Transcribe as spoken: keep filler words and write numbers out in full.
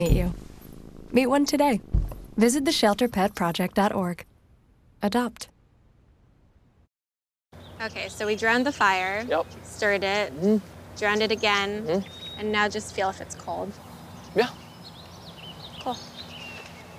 meet you. Meet one today. Visit the shelter pet project dot org. Adopt. Okay, so we drowned the fire, Yep. stirred it, Mm-hmm. drowned it again, Mm-hmm. and now just feel if it's cold. Yeah. Cool.